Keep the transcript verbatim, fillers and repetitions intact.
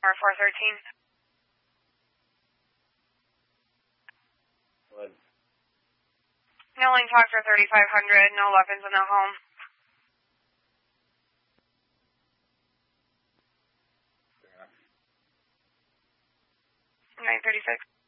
Or four thirteen. What? No link talk for thirty-five hundred. No weapons in the home. nine thirty-six.